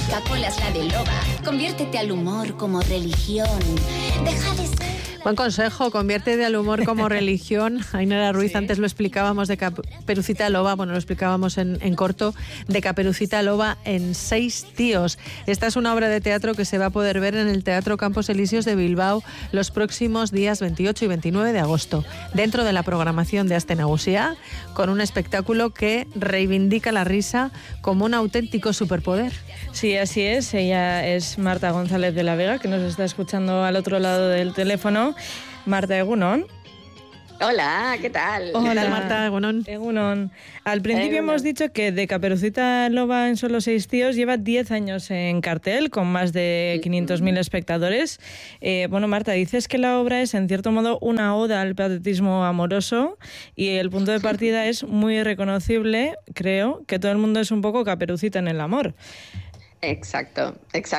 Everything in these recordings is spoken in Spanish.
Coca-Cola es la de Loba. Conviértete al humor como religión. Deja de ser... Buen consejo, conviértete al humor como religión. Ainara Ruiz, antes lo explicábamos de Caperucita Loba, lo explicábamos en corto, de Caperucita Loba en 6 tíos. Esta es una obra de teatro que se va a poder ver en el Teatro Campos Elíseos de Bilbao los próximos días 28 y 29 de agosto, dentro de la programación de Aste Nagusia, con un espectáculo que reivindica la risa como un auténtico superpoder. Sí, así es. Ella es Marta González de la Vega, que nos está escuchando al otro lado del teléfono. Marta, egunon. Hola, ¿qué tal? Hola, ¿qué tal, Marta? Egunon. Egunon. Al principio hemos dicho que de Caperucita Loba en solo 6 tíos lleva 10 años en cartel, con más de 500.000 espectadores. Marta, dices que la obra es en cierto modo una oda al patetismo amoroso y el punto de partida es muy reconocible, creo, que todo el mundo es un poco Caperucita en el amor. Exacto.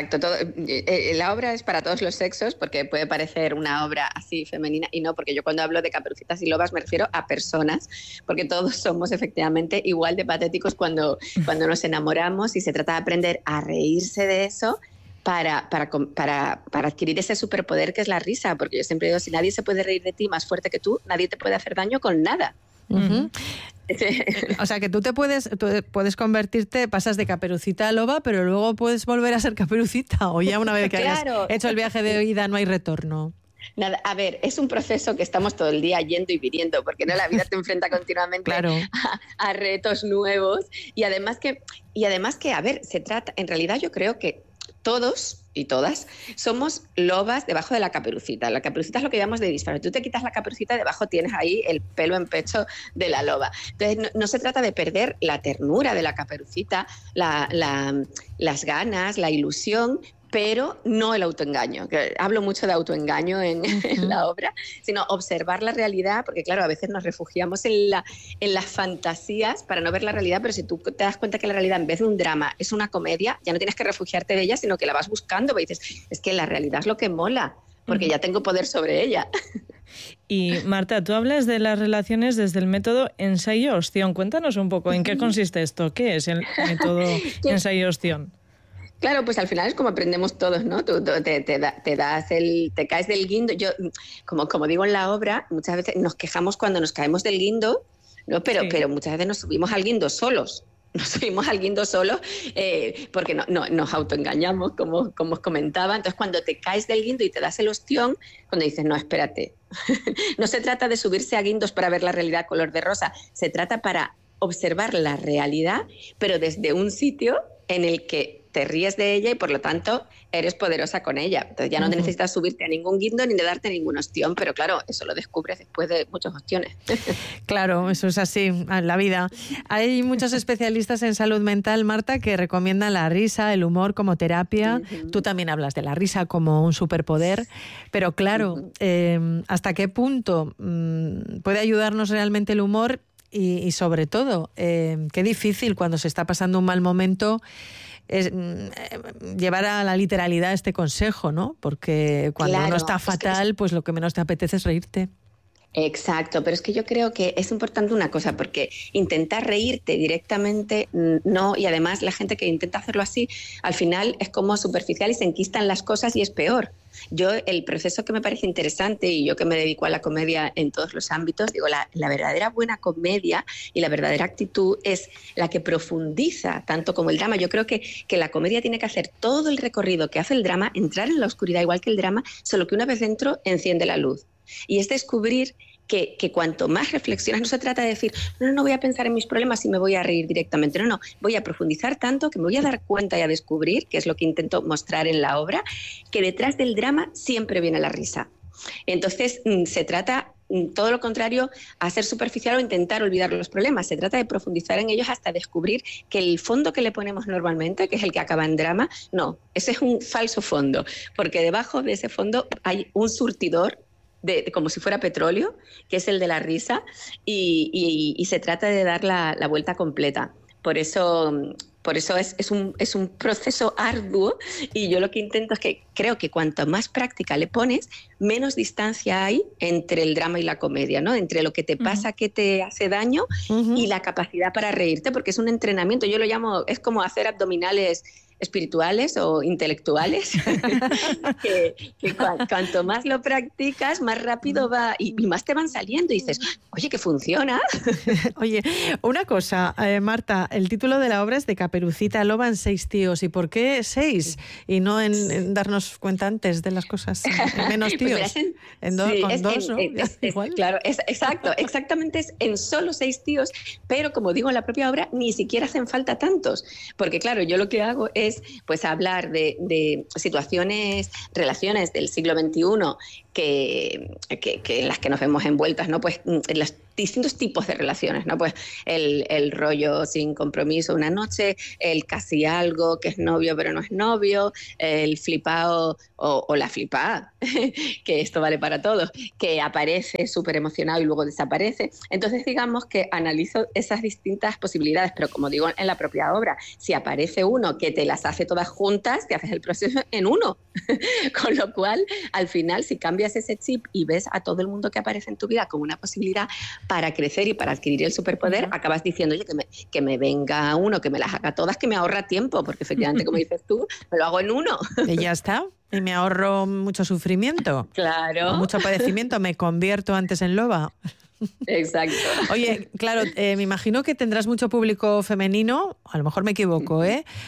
La obra es para todos los sexos porque puede parecer una obra así femenina y no, porque yo cuando hablo de Caperucitas y Lobas me refiero a personas, porque todos somos efectivamente igual de patéticos cuando nos enamoramos y se trata de aprender a reírse de eso para adquirir ese superpoder que es la risa, porque yo siempre digo, si nadie se puede reír de ti más fuerte que tú, nadie te puede hacer daño con nada. Uh-huh. O sea que tú puedes convertirte, pasas de Caperucita a Loba, pero luego puedes volver a ser Caperucita, o ya una vez que hayas hecho el viaje de ida no hay retorno. Nada, a ver, es un proceso que estamos todo el día yendo y viniendo, porque no la vida te enfrenta continuamente a retos nuevos y además que, a ver, se trata, en realidad yo creo que todos y todas somos lobas debajo de la caperucita. La caperucita es lo que llamamos de disfraz. Tú te quitas la caperucita y debajo tienes ahí el pelo en pecho de la loba. Entonces no se trata de perder la ternura de la caperucita, las ganas, la ilusión, pero no el autoengaño. Hablo mucho de autoengaño en la obra, sino observar la realidad, porque claro, a veces nos refugiamos en las fantasías para no ver la realidad, pero si tú te das cuenta que la realidad en vez de un drama es una comedia, ya no tienes que refugiarte de ella, sino que la vas buscando, y dices, es que la realidad es lo que mola, porque ya tengo poder sobre ella. Y Marta, tú hablas de las relaciones desde el método ensayo-ostión. Cuéntanos un poco, ¿en qué consiste esto? ¿Qué es el método ensayo-ostión? Claro, pues al final es como aprendemos todos, ¿no? Tú te caes del guindo. Yo, como digo en la obra, muchas veces nos quejamos cuando nos caemos del guindo, ¿no? Pero muchas veces nos subimos al guindo solos. Porque no, nos autoengañamos, como os comentaba. Entonces, cuando te caes del guindo y te das el ostión, cuando dices, no, espérate, no se trata de subirse a guindos para ver la realidad color de rosa, se trata para observar la realidad, pero desde un sitio en el que te ríes de ella y por lo tanto eres poderosa con ella. Entonces ya no necesitas subirte a ningún guindo ni de darte ningún ostión, pero claro, eso lo descubres después de muchos ostiones. Claro, eso es así, en la vida. Hay muchos especialistas en salud mental, Marta, que recomiendan la risa, el humor como terapia. Tú también hablas de la risa como un superpoder, pero claro, ¿hasta qué punto puede ayudarnos realmente el humor? Y sobre todo, qué difícil cuando se está pasando un mal momento es llevar a la literalidad este consejo, ¿no? Porque cuando uno está fatal, pues lo que menos te apetece es reírte. Exacto, pero es que yo creo que es importante una cosa, porque intentar reírte directamente no, y además la gente que intenta hacerlo así, al final es como superficial y se enquistan las cosas y es peor. El proceso que me parece interesante, y yo que me dedico a la comedia en todos los ámbitos, digo, la verdadera buena comedia y la verdadera actitud es la que profundiza tanto como el drama. Yo creo que la comedia tiene que hacer todo el recorrido que hace el drama, entrar en la oscuridad igual que el drama, solo que una vez dentro enciende la luz. Y es descubrir que cuanto más reflexionas, no se trata de decir, no voy a pensar en mis problemas y me voy a reír directamente. No, voy a profundizar tanto que me voy a dar cuenta y a descubrir, que es lo que intento mostrar en la obra, que detrás del drama siempre viene la risa. Entonces, se trata, todo lo contrario, a ser superficial o intentar olvidar los problemas. Se trata de profundizar en ellos hasta descubrir que el fondo que le ponemos normalmente, que es el que acaba en drama, no, ese es un falso fondo, porque debajo de ese fondo hay un surtidor como si fuera petróleo, que es el de la risa, y se trata de dar la vuelta completa. Por eso es un proceso arduo, y yo lo que intento es que creo que cuanto más práctica le pones, menos distancia hay entre el drama y la comedia, ¿no? Entre lo que te pasa, que te hace daño, y la capacidad para reírte, porque es un entrenamiento. Yo lo llamo, es como hacer abdominales espirituales o intelectuales, cuanto más lo practicas, más rápido va y más te van saliendo y dices, oye, que funciona. Oye, una cosa, Marta, el título de la obra es de Caperucita Loba en 6 tíos. ¿Y por qué 6? Y no en darnos cuenta antes de las cosas, en menos tíos. Pues con 2, ¿no? Igual. Claro, exactamente, es en solo 6 tíos, pero como digo en la propia obra, ni siquiera hacen falta tantos, porque claro, yo lo que hago es pues hablar de situaciones, relaciones del siglo XXI que en las que nos vemos envueltas, ¿no? Pues en los distintos tipos de relaciones, ¿no? Pues el rollo sin compromiso una noche, el casi algo que es novio pero no es novio, el flipado o la flipada, que esto vale para todos, que aparece súper emocionado y luego desaparece. Entonces digamos que analizo esas distintas posibilidades, pero como digo en la propia obra, si aparece uno que te las hace todas juntas, te haces el proceso en uno. Con lo cual, al final, si cambias ese chip y ves a todo el mundo que aparece en tu vida como una posibilidad para crecer y para adquirir el superpoder, acabas diciendo, oye, que me venga uno, que me las haga todas, que me ahorra tiempo, porque efectivamente, como dices tú, me lo hago en uno. Y ya está. Y me ahorro mucho sufrimiento. Claro. Mucho padecimiento. Me convierto antes en loba. Exacto. Oye, claro, me imagino que tendrás mucho público femenino, a lo mejor me equivoco,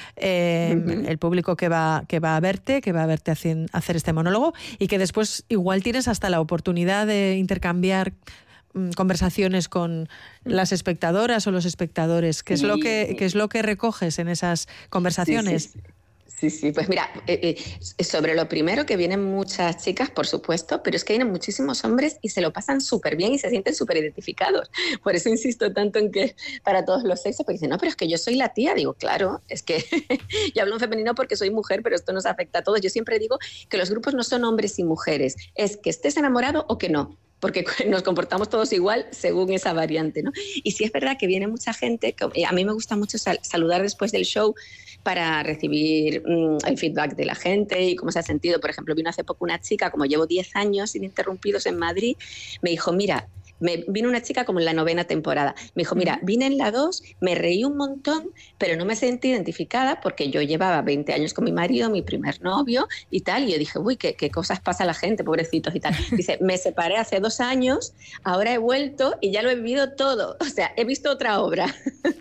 el público que va a verte hacer este monólogo, y que después igual tienes hasta la oportunidad de intercambiar conversaciones con las espectadoras o los espectadores. ¿Qué es lo que recoges en esas conversaciones? Sí, pues mira, sobre lo primero, que vienen muchas chicas, por supuesto, pero es que vienen muchísimos hombres y se lo pasan súper bien y se sienten súper identificados. Por eso insisto tanto en que para todos los sexos, porque dicen, no, pero es que yo soy la tía. Digo, claro, es que yo hablo en femenino porque soy mujer, pero esto nos afecta a todos. Yo siempre digo que los grupos no son hombres y mujeres, es que estés enamorado o que no, porque nos comportamos todos igual según esa variante, ¿no? Y sí es verdad que viene mucha gente, a mí me gusta mucho saludar después del show para recibir el feedback de la gente y cómo se ha sentido. Por ejemplo, vino hace poco una chica, como llevo 10 años ininterrumpidos en Madrid, me dijo, mira, vino una chica como en la 9ª temporada. Me dijo, mira, vine en la 2, me reí un montón, pero no me sentí identificada porque yo llevaba 20 años con mi marido, mi primer novio y tal. Y yo dije, uy, qué cosas pasa a la gente, pobrecitos y tal. Dice, me separé hace 2 años, ahora he vuelto y ya lo he vivido todo. O sea, he visto otra obra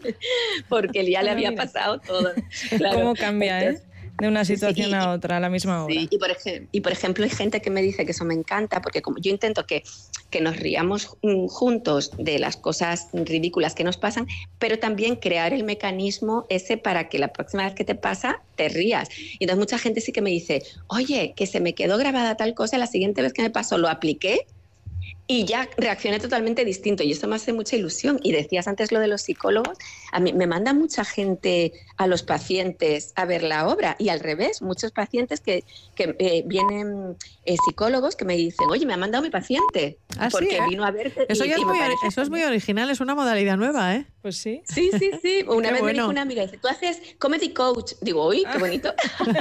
porque ya le había pasado todo. Claro. ¿Cómo cambia, de una situación a otra, a la misma obra? Sí, y por ejemplo hay gente que me dice que eso me encanta, porque como yo intento que nos riamos juntos de las cosas ridículas que nos pasan, pero también crear el mecanismo ese para que la próxima vez que te pasa te rías. Y entonces mucha gente sí que me dice, oye, que se me quedó grabada tal cosa, la siguiente vez que me pasó lo apliqué y ya reaccioné totalmente distinto, y eso me hace mucha ilusión. Y decías antes lo de los psicólogos, a mí me manda mucha gente a los pacientes a ver la obra, y al revés, muchos pacientes que vienen psicólogos que me dicen, oye, me ha mandado mi paciente, porque vino a verte. Eso es muy original, es una modalidad nueva, ¿eh? Pues sí. Sí. Una vez me dijo una amiga, dice, tú haces comedy coach. Digo, uy, qué bonito.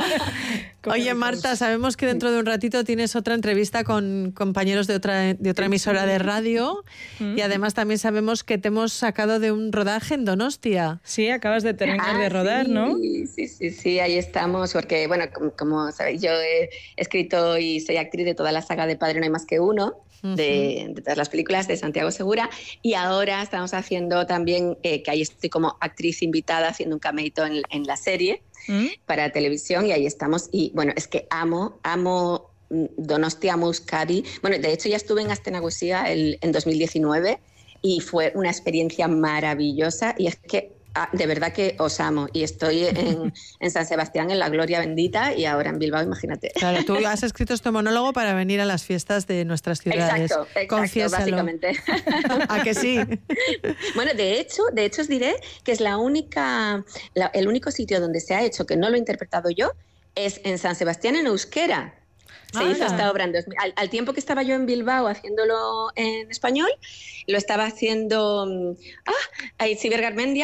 Oye, Marta, sabemos que dentro de un ratito tienes otra entrevista con compañeros de otra emisora de radio, y además también sabemos que te hemos sacado de un rodaje en Donostia. Sí, acabas de terminar de rodar, sí, ¿no? Sí, ahí estamos, porque, bueno, como sabéis, yo he escrito y soy actriz de toda la saga de Padre No hay más que uno, de todas las películas de Santiago Segura, y ahora estamos haciendo también, que ahí estoy como actriz invitada haciendo un cameito en la serie para televisión, y ahí estamos. Y bueno, es que amo Donostia, amo Euskadi. Bueno, de hecho ya estuve en Astenagusía en 2019 y fue una experiencia maravillosa, y es que de verdad que os amo, y estoy en San Sebastián, en la gloria bendita, y ahora en Bilbao, imagínate. Claro, tú has escrito este monólogo para venir a las fiestas de nuestras ciudades. Exacto, confiésalo. Básicamente. ¿A que sí? Bueno, de hecho os diré que es el único sitio donde se ha hecho, que no lo he interpretado yo, es en San Sebastián, en euskera. Se hizo esta obra en 2000. Al tiempo que estaba yo en Bilbao haciéndolo en español, lo estaba haciendo Itziber Garmendia.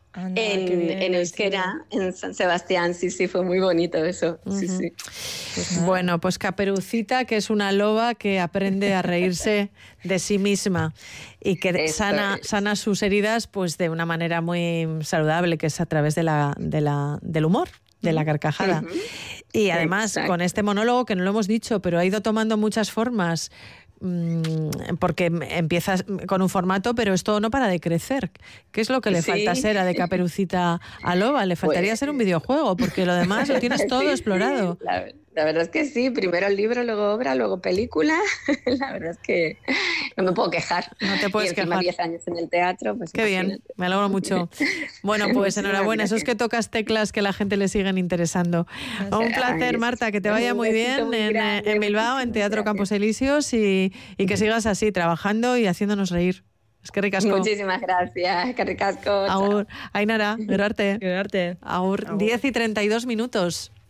En euskera, en San Sebastián. Sí, fue muy bonito eso. Sí. Pues bueno, pues Caperucita, que es una loba que aprende a reírse de sí misma y que sana sus heridas pues de una manera muy saludable, que es a través del humor. de la carcajada. Y además, con este monólogo, que no lo hemos dicho, pero ha ido tomando muchas formas, porque empiezas con un formato, pero esto no para de crecer. ¿Qué es lo que le falta ser a De Caperucita a Loba? Le faltaría ser un videojuego, porque lo demás lo tienes todo explorado. La verdad es que sí, primero el libro, luego obra, luego película. La verdad es que no me puedo quejar. No te puedes quejar. 10 años en el teatro, pues qué imagínate. bien, me alegro mucho. Bueno, pues enhorabuena, eso es que tocas teclas que a la gente le siguen interesando. Un placer, Marta, que te vaya muy bien en Bilbao, en Teatro Campos Elíseos, y que sigas así, trabajando y haciéndonos reír. Es que ricasco. Muchísimas gracias, que ricasco. Agur, Ainara, gerarte. Gerarte. Agur, 10:32.